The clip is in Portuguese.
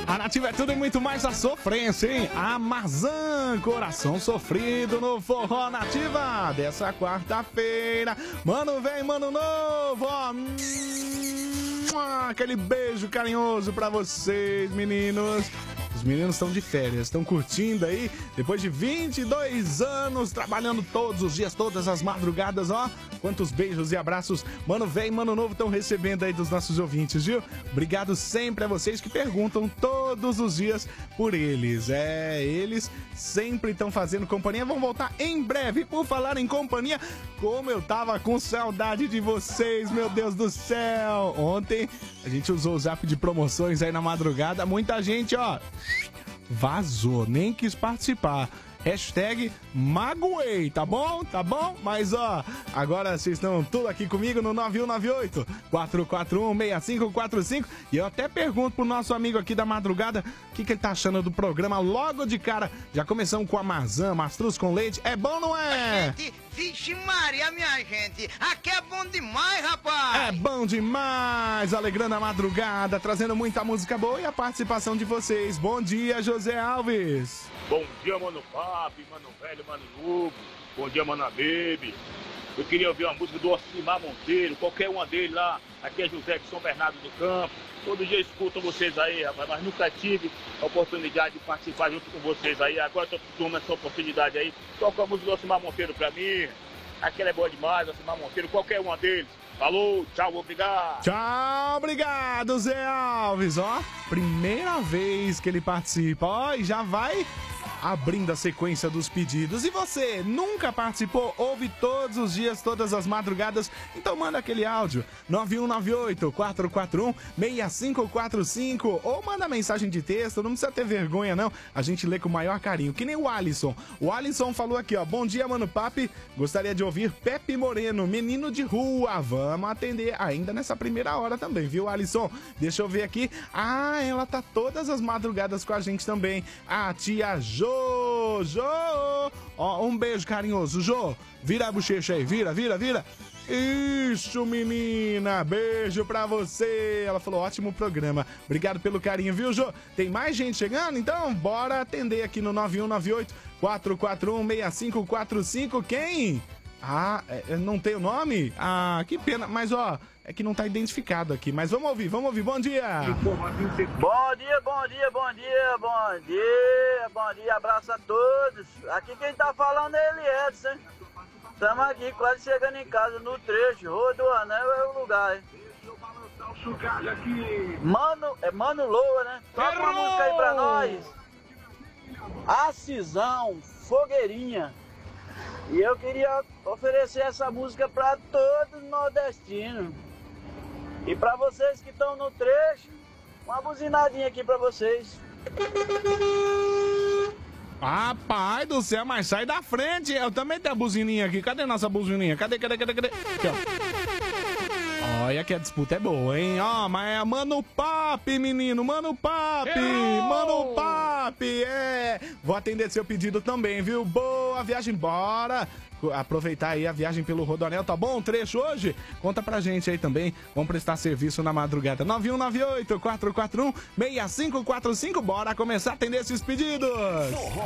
A Nativa é tudo e muito mais a sofrência, hein? Amazon, coração sofrido no Forró Nativa dessa quarta-feira. Mano, vem, mano novo, ó. Aquele beijo carinhoso pra vocês, meninos. Os meninos estão de férias, estão curtindo aí, depois de 22 anos, trabalhando todos os dias, todas as madrugadas, ó. Quantos beijos e abraços, mano velho e mano novo estão recebendo aí dos nossos ouvintes, viu? Obrigado sempre a vocês que perguntam todos os dias por eles. Eles sempre estão fazendo companhia, vão voltar em breve. Por falar em companhia, como eu tava com saudade de vocês, meu Deus do céu. Ontem a gente usou o zap de promoções aí na madrugada, muita gente, ó, vazou, nem quis participar. Hashtag magoei, tá bom? Tá bom? Mas ó, agora vocês estão tudo aqui comigo no 9198-441-6545. E eu até pergunto pro nosso amigo aqui da madrugada o que ele tá achando do programa logo de cara. Já começamos com a Marzan, mastruz com leite. É bom, não é? Gente, vixe Maria, minha gente. Aqui é bom demais, rapaz. É bom demais, alegrando a madrugada, trazendo muita música boa e a participação de vocês. Bom dia, José Alves. Bom dia, mano Papi, mano velho, mano novo. Bom dia, mano Baby. Eu queria ouvir uma música do Ocimar Monteiro, qualquer uma dele lá. Aqui é José de São Bernardo do Campo. Todo dia escuto vocês aí, rapaz, mas nunca tive a oportunidade de participar junto com vocês aí. Agora estou tomando essa oportunidade aí. Toca a música do Ocimar Monteiro pra mim. Aquela é boa demais, Ocimar Monteiro, qualquer uma deles. Falou, tchau, obrigado. Tchau, obrigado, Zé Alves. Ó, primeira vez que ele participa. Ó, e já vai abrindo a sequência dos pedidos. E você, nunca participou? Ouve todos os dias, todas as madrugadas? Então manda aquele áudio, 9198-441-6545. Ou manda mensagem de texto, não precisa ter vergonha não. A gente lê com o maior carinho, que nem o Alisson. O Alisson falou aqui, ó, bom dia, mano Papi. Gostaria de ouvir Pepe Moreno, menino de rua. Vamos atender ainda nessa primeira hora também, viu, Alisson? Deixa eu ver aqui. Ah, ela tá todas as madrugadas com a gente também. A tia Jo. Ó, um beijo carinhoso, Jô. Vira a bochecha aí, vira. Isso, menina, beijo pra você. Ela falou, ótimo programa. Obrigado pelo carinho, viu, Jô? Tem mais gente chegando? Então, bora atender aqui no 9198-441-6545. Quem? Ah, não tem o nome? Ah, que pena, mas ó, é que não tá identificado aqui. Mas vamos ouvir, bom dia. Bom dia, abraço a todos. Aqui quem tá falando é ele, Edson, hein? Estamos aqui quase chegando em casa no trecho, Rua do Anel é o lugar, hein? Mano Loa, né? Toca uma música aí pra nós. Acisão, Fogueirinha. E eu queria oferecer essa música para todos os nordestinos. E para vocês que estão no trecho, uma buzinadinha aqui para vocês. Rapaz do céu, mas sai da frente. Eu também tenho a buzininha aqui. Cadê nossa buzininha? Cadê? Aqui, ó. Olha que a disputa é boa, hein? Ó, mas é Mano Papi, menino. Mano Papi. Vou atender seu pedido também, viu? Boa viagem, bora. Aproveitar aí a viagem pelo Rodoanel, tá bom? Um trecho hoje? Conta pra gente aí também. Vamos prestar serviço na madrugada. 9198-441-6545. Bora começar a atender esses pedidos. Forró